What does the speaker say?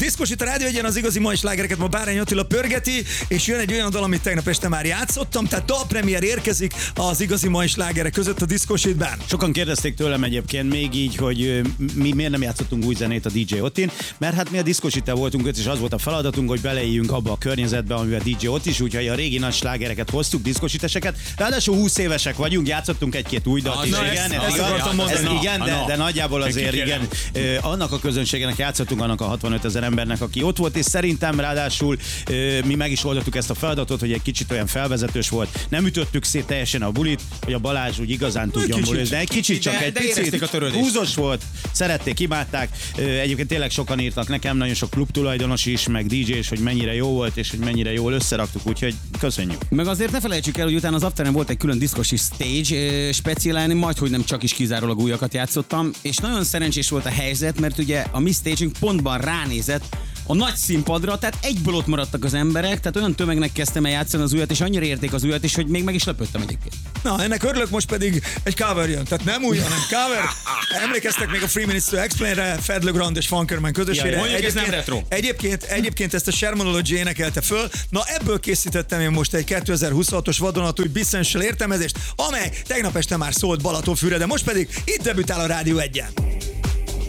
Diszkos itt a Rádió Egyen, az igazi mai slágereket ma Bárány Attila pörgeti, és jön egy olyan dal, amit tegnap este már játszottam, tehát dalpremiér érkezik az igazi mai slágerek között a Diszkos Hitben. Sokan kérdezték tőlem egyébként még így, hogy mi miért nem játszottunk új zenét a DJ Ottin, mert hát mi a Diszkos Hittel voltunk, és az volt a feladatunk, hogy beleéljünk abba a környezetbe, amiben a DJ Ott is, úgyhogy a régi nagy slágereket hoztuk, diszkositeseket. Ráadásul 20 évesek vagyunk, játszottunk egy-két új dalt is, igen, de nagyjából azért igen, annak a közönségnek játszottunk, annak a 65 000 embernek, aki ott volt, és szerintem ráadásul mi meg is oldottuk ezt a feladatot, hogy egy kicsit olyan felvezetős volt. Nem ütöttük szét teljesen a bulit, hogy a Balázs úgy igazán tudjon bulizni, de egy kicsit csak egy picit húzós volt, szerették, imádták. Egyébként tényleg sokan írtak nekem, nagyon sok klub tulajdonos is, meg DJ is, hogy mennyire jó volt, és hogy mennyire jól összeraktuk, úgyhogy köszönjük. Meg azért ne felejtsük el, hogy utána az afteren volt egy külön diszkosi stage, speciálni, majdhogy nem csak is kizárólag újakat játszottam, és nagyon szerencsés volt a helyzet, mert ugye a mi stagünk pontban ránézett a nagy színpadra, tehát egyből ott maradtak az emberek, tehát olyan tömegnek kezdtem el játszani az újat, és annyira érték az újat is, hogy még meg is lepődtem egyébként. Na, ennek örülök, most pedig egy cover jön, tehát nem új, hanem cover. Emlékeztek még a 3 Minutes to Explain-re, Fed Legrand és Funkerman közösségre. Mondjuk ez nem retro. Egyébként ezt a Shermanology énekelte föl. Na, ebből készítettem én most egy 2026-os vadonatúj Bissential értelmezést, amely tegnap este már szólt Balatonfürre, de most pedig itt debütál a Rádió Egyen.